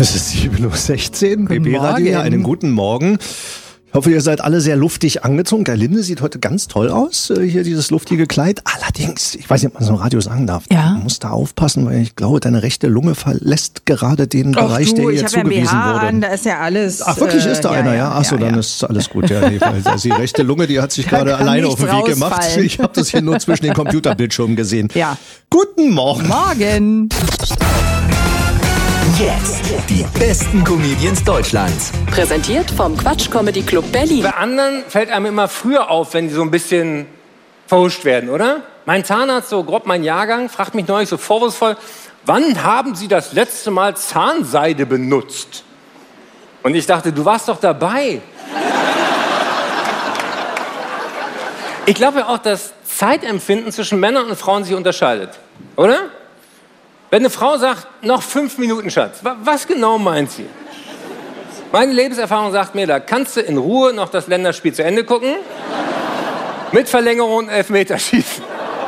Es ist 7:16 Uhr, BB Radio, einen guten Morgen. Ich hoffe, ihr seid alle sehr luftig angezogen. Gerlinde sieht heute ganz toll aus, hier dieses luftige Kleid. Allerdings, ich weiß nicht, ob man so im Radio sagen darf, ja. Du musst da aufpassen, weil ich glaube, deine rechte Lunge verlässt gerade den Bereich, der ihr zugewiesen BH wurde. An, da ist ja alles. Ach, wirklich ist da einer, ja? Achso, dann ist alles gut. Ja, nee, also die rechte Lunge, die hat sich gerade alleine auf den Weg gemacht. Ich habe das hier nur zwischen den Computerbildschirmen gesehen. Ja. Guten Morgen. Morgen. Jetzt die besten Comedians Deutschlands. Präsentiert vom Quatsch Comedy Club Berlin. Bei anderen fällt einem immer früher auf, wenn die so ein bisschen verhuscht werden, oder? Mein Zahnarzt, so grob mein Jahrgang, fragt mich neulich so vorwurfsvoll, wann haben Sie das letzte Mal Zahnseide benutzt? Und ich dachte, du warst doch dabei. Ich glaube ja auch, dass Zeitempfinden zwischen Männern und Frauen sich unterscheidet, oder? Wenn eine Frau sagt, noch 5 Minuten, Schatz, was genau meint sie? Meine Lebenserfahrung sagt mir, da kannst du in Ruhe noch das Länderspiel zu Ende gucken, mit Verlängerung und Elfmeterschießen.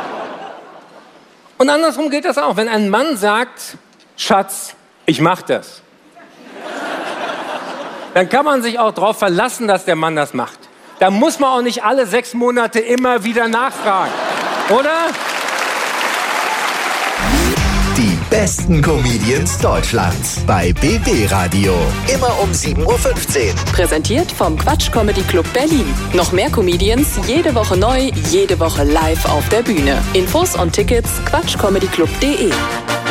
Und andersrum gilt das auch. Wenn ein Mann sagt, Schatz, ich mach das, dann kann man sich auch darauf verlassen, dass der Mann das macht. Da muss man auch nicht alle 6 Monate immer wieder nachfragen, oder? Die besten Comedians Deutschlands bei BB Radio. Immer um 7:15 Uhr. Präsentiert vom Quatsch Comedy Club Berlin. Noch mehr Comedians, jede Woche neu, jede Woche live auf der Bühne. Infos und Tickets quatschcomedyclub.de.